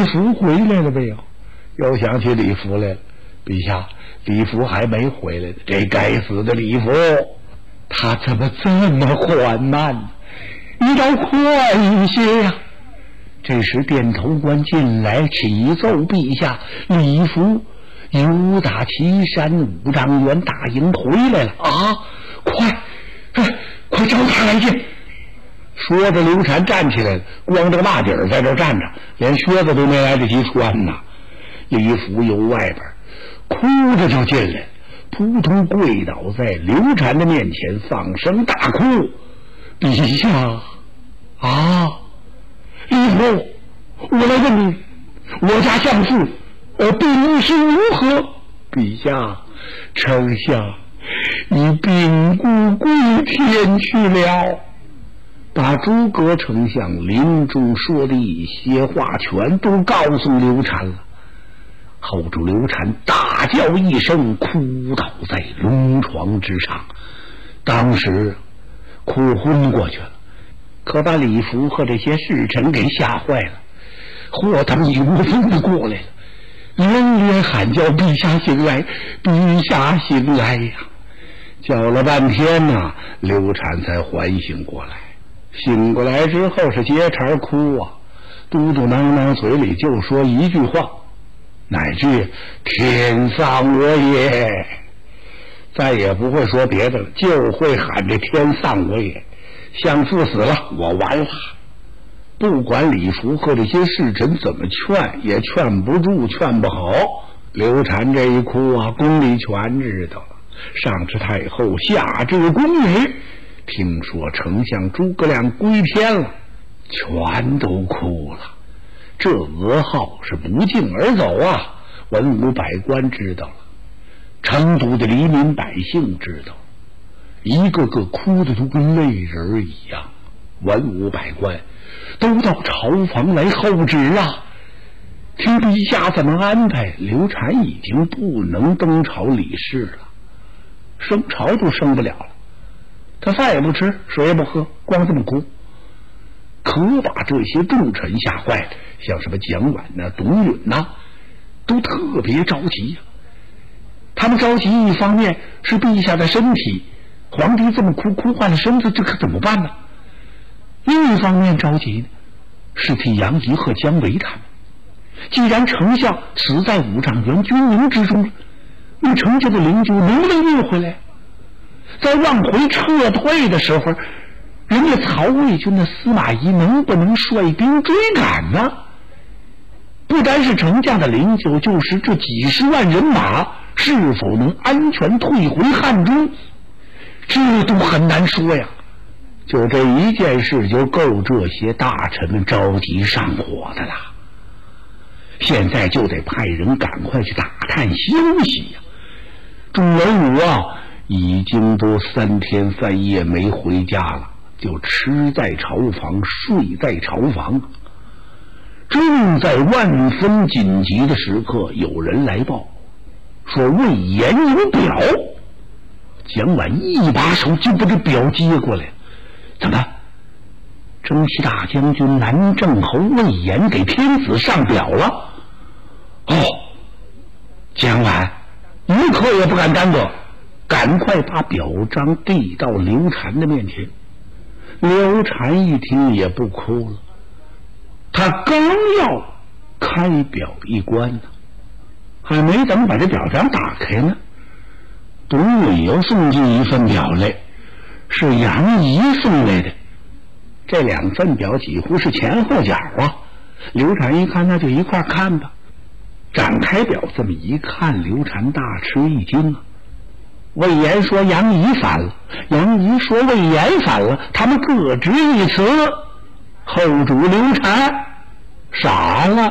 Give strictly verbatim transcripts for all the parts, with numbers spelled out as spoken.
福回来了没有？又想起李福来了。陛下，李福还没回来呢。这该死的李福，他怎么这么缓慢呢？你倒快一些呀！这时殿头官进来启奏陛下，李福由打岐山五丈原大营回来了啊！快，哎，快招他来见！说着，刘禅站起来了，光着个大底儿在这站着，连靴子都没来得及穿呐。李福由外边哭着就进来，扑通跪倒在刘禅的面前，放声大哭：“陛下啊，李福，我来问你，我家相父呃病势如何？”“陛下，丞相已病故归天去了。”把诸葛丞相临终说的一些话全都告诉刘禅了。后主刘禅大叫一声，哭倒在龙床之上，当时哭昏过去了。可把李福和这些侍臣给吓坏了，嚯，他们迎风的过来了，连连喊叫：“陛下醒来，陛下醒来呀！”叫了半天呢、啊，刘禅才缓醒过来。醒过来之后是接茬哭啊，嘟嘟囔囔，嘴里就说一句话，乃句“天丧我也”，再也不会说别的了，就会喊这“天丧我也”。相父死了，我完了。不管李福和这些侍臣怎么劝，也劝不住，劝不好。刘禅这一哭啊，宫里全知道了。上至太后，下至宫女，听说丞相诸葛亮归天了，全都哭了。这噩耗是不胫而走啊！文武百官知道了，成都的黎民百姓知道了，一个个哭得都跟泪人一样。文武百官都到朝房来候旨啊，听陛下怎么安排。刘禅已经不能登朝理事了，升朝都升不了了。他饭也不吃，水也不喝，光这么哭，可把这些重臣吓坏了。像什么蒋琬呐、董允呐，都特别着急呀、啊。他们着急，一方面是陛下的身体，皇帝这么哭，哭坏了身子，这可怎么办呢？另一方面着急呢，是替杨仪和姜维他们。既然丞相死在五丈原军营之中，那丞相的灵柩能不能运回来？在往回撤退的时候，人家曹魏军的司马懿能不能率兵追赶呢？不单是丞相的灵柩，就是这几十万人马是否能安全退回汉中，这都很难说呀。就这一件事就够这些大臣们着急上火的了。现在就得派人赶快去打探消息呀。众文武啊，已经都三天三夜没回家了，就吃在朝房，睡在朝房。正在万分紧急的时刻，有人来报说魏延有表。蒋琬一把手就把这表接过来，怎么？征西大将军南郑侯魏延给天子上表了？哦，蒋琬一刻也不敢耽搁，赶快把表彰递到刘禅的面前。刘禅一听也不哭了，他刚要开表一关呢，还没等把这表彰打开呢，董允又送进一份表来，是杨仪送来的。这两份表几乎是前后脚啊。刘禅一看，那就一块看吧。展开表这么一看，刘禅大吃一惊啊。魏延说杨仪反了，杨仪说魏延反了，他们各执一词。后主刘禅傻了。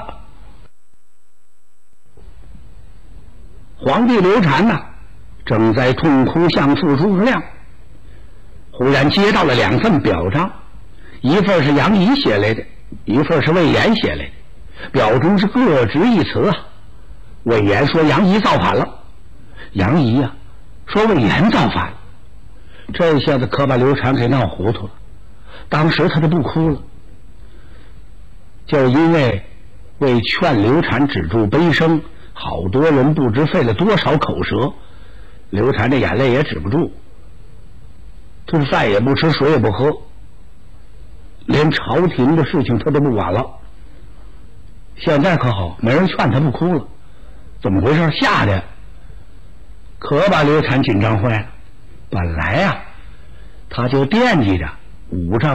皇帝刘禅呢，正在痛哭相诉诸葛亮，忽然接到了两份表彰，一份是杨仪写来的，一份是魏延写来的。表中是各执一词啊。魏延说杨仪造反了，杨仪啊说魏延造反了。这下子可把刘禅给闹糊涂了。当时他就不哭了，就因为为劝刘禅止住悲声，好多人不知费了多少口舌。刘禅这眼泪也止不住，他是饭也不吃，水也不喝，连朝廷的事情他都不管了。现在可好，没人劝他不哭了。怎么回事？吓的可把刘禅紧张坏了。本来呀、啊，他就惦记着五丈